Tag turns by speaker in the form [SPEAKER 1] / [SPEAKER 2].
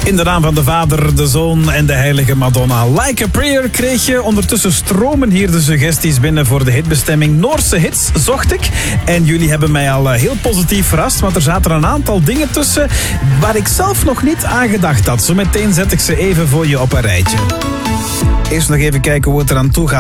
[SPEAKER 1] In de naam van de Vader, de Zoon en de Heilige Madonna. Like a Prayer kreeg je. Ondertussen stromen hier de suggesties binnen voor de hitbestemming Noorse hits, zocht ik. En jullie hebben mij al heel positief verrast, want er zaten een aantal dingen tussen waar ik zelf nog niet aan gedacht had. Zometeen zet ik ze even voor je op een rijtje. Eerst nog even kijken hoe het eraan toe gaat.